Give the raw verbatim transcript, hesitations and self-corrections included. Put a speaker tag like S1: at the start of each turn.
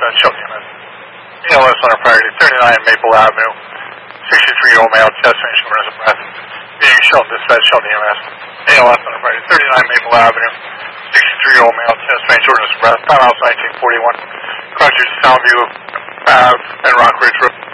S1: dispatch, Shelton E M S. A L S on our priority, thirty-nine Maple Avenue. sixty-three-year-old male, chest pain, shortness of breath. Being Shelton dispatch, Shelton E M S. A L S on our priority, thirty-nine Maple Avenue. sixty-three-year-old male, chest pain, shortness of breath. Time out nineteen forty-one. Cross Townview Ave and Rock Ridge Road.